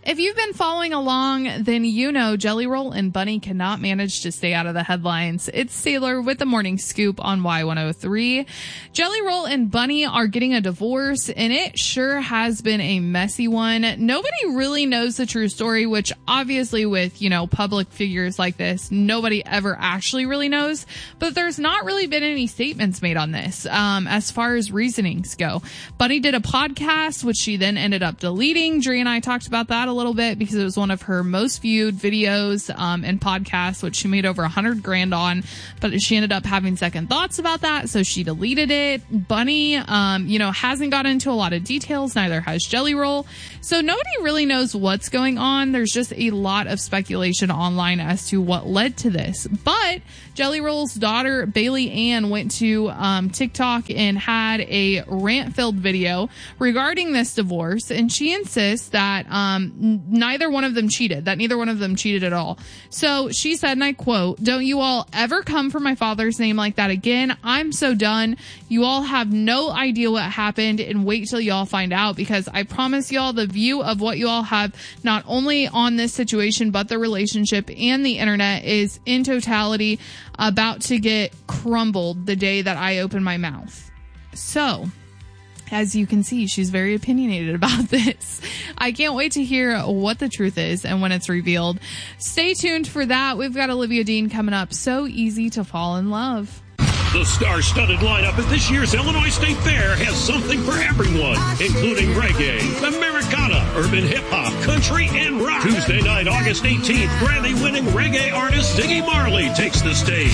If you've been following along, then you know Jelly Roll and Bunny cannot manage to stay out of the headlines. It's Taylor with the Morning Scoop on Y103. Jelly Roll and Bunny are getting a divorce, and it sure has been a messy one. Nobody really knows the true story, which obviously with, public figures like this, nobody ever actually really knows. But there's not really been any statements made on this, as far as reasonings go. Bunny did a podcast, which she then ended up deleting. Dre and I talked about that a little bit because it was one of her most viewed videos and podcasts, which she made over $100,000 on, but she ended up having second thoughts about that, so she deleted it. Bunny hasn't got into a lot of details, neither has Jelly Roll, so nobody really knows what's going on. There's just a lot of speculation online as to what led to this, but Jelly Roll's daughter Bailey Ann went to TikTok and had a rant-filled video regarding this divorce, and she insists that neither one of them cheated at all. So she said, and I quote, "Don't you all ever come for my father's name like that again. I'm so done. You all have no idea what happened, and wait till y'all find out, because I promise y'all the view of what you all have, not only on this situation, but the relationship and the internet, is in totality about to get crumbled the day that I open my mouth." So, as you can see, she's very opinionated about this. I can't wait to hear what the truth is and when it's revealed. Stay tuned for that. We've got Olivia Dean coming up. So easy to fall in love. The star-studded lineup at this year's Illinois State Fair has something for everyone, including reggae, Americana, urban hip-hop, country, and rock. Tuesday night, August 18th, Grammy-winning reggae artist Ziggy Marley takes the stage.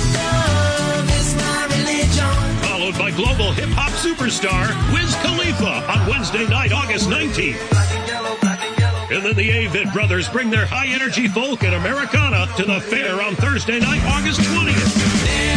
Followed by global hip-hop superstar Wiz Khalifa on Wednesday night, August 19th. And then the Avett Brothers bring their high-energy folk and Americana to the fair on Thursday night, August 20th.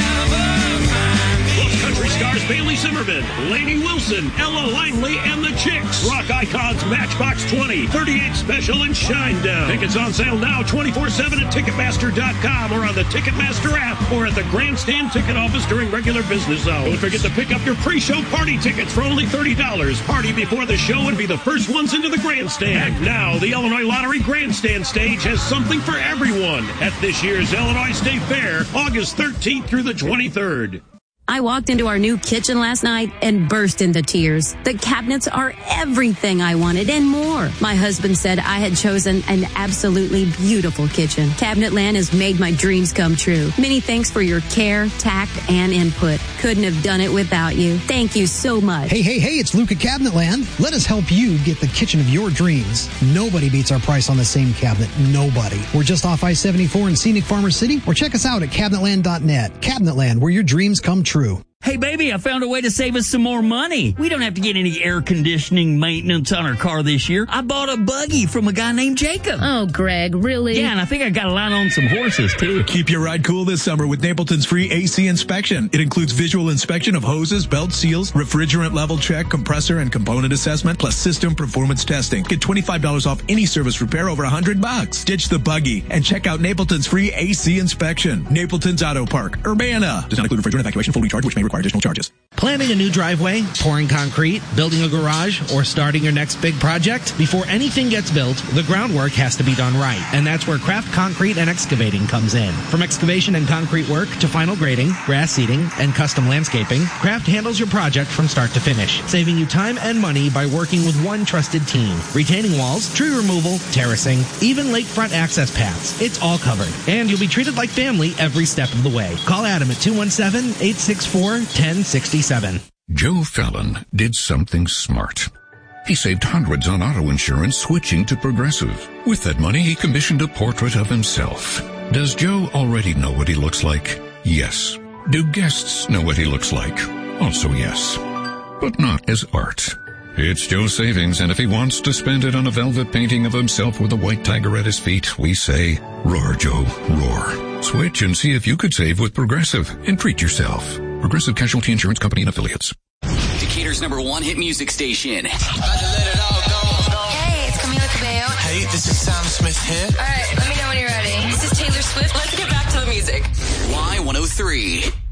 Plus country stars Bailey Zimmerman, Lainey Wilson, Ella Langley, and the Chicks. Rock icons Matchbox 20, 38 Special, and Shinedown. Tickets on sale now 24/7 at Ticketmaster.com or on the Ticketmaster app or at the Grandstand ticket office during regular business hours. Don't forget to pick up your pre-show party tickets for only $30. Party before the show and be the first ones into the Grandstand. And now, the Illinois Lottery Grandstand stage has something for everyone at this year's Illinois State Fair, August 13th through the 23rd. I walked into our new kitchen last night and burst into tears. The cabinets are everything I wanted and more. My husband said I had chosen an absolutely beautiful kitchen. Cabinetland has made my dreams come true. Many thanks for your care, tact, and input. Couldn't have done it without you. Thank you so much. Hey, it's Luke at Cabinetland. Let us help you get the kitchen of your dreams. Nobody beats our price on the same cabinet. Nobody. We're just off I-74 in scenic Farmer City, or check us out at cabinetland.net. Cabinetland, where your dreams come true. Hey, baby, I found a way to save us some more money. We don't have to get any air conditioning maintenance on our car this year. I bought a buggy from a guy named Jacob. Oh, Greg, really? Yeah, and I think I got a line on some horses, too. Keep your ride cool this summer with Napleton's free AC inspection. It includes visual inspection of hoses, belt seals, refrigerant level check, compressor and component assessment, plus system performance testing. Get $25 off any service repair over $100. Ditch the buggy and check out Napleton's free AC inspection. Napleton's Auto Park, Urbana. Does not include refrigerant evacuation, full recharge, which may require additional charges. Planning a new driveway, pouring concrete, building a garage, or starting your next big project? Before anything gets built, the groundwork has to be done right. And that's where Craft Concrete and Excavating comes in. From excavation and concrete work to final grading, grass seeding, and custom landscaping, Craft handles your project from start to finish, saving you time and money by working with one trusted team. Retaining walls, tree removal, terracing, even lakefront access paths. It's all covered. And you'll be treated like family every step of the way. Call Adam at 217-864-1067. Joe Fallon did something smart. He saved hundreds on auto insurance switching to Progressive. With that money, he commissioned a portrait of himself. Does Joe already know what he looks like? Yes. Do guests know what he looks like? Also yes. But not as art. It's Joe's savings, and if he wants to spend it on a velvet painting of himself with a white tiger at his feet, we say, roar, Joe, roar. Switch and see if you could save with Progressive and treat yourself. Progressive Casualty Insurance Company and Affiliates. Decatur's #1 hit music station. About to let it all go. Hey, it's Camila Cabello. Hey, this is Sam Smith here. All right, let me know when you're ready. This is Taylor Swift. Let's get back to the music. Y103.